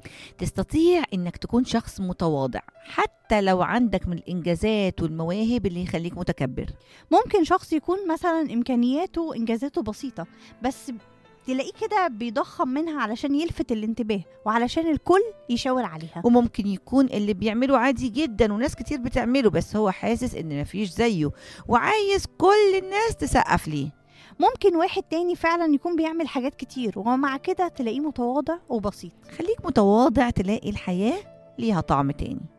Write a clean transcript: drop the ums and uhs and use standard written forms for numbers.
تستطيع إنك تكون شخص متواضع حتى لو عندك من الإنجازات والمواهب اللي يخليك متكبر. ممكن شخص يكون مثلا إنجازاته بسيطة، بس تلاقيه كده بيضخم منها علشان يلفت الانتباه وعلشان الكل يشاور عليها. وممكن يكون اللي بيعمله عادي جدا وناس كتير بتعمله، بس هو حاسس إن مفيش زيه وعايز كل الناس تسقف ليه. ممكن واحد تاني فعلا يكون بيعمل حاجات كتير ومع كده تلاقيه متواضع وبسيط. خليك متواضع، تلاقي الحياة ليها طعم تاني.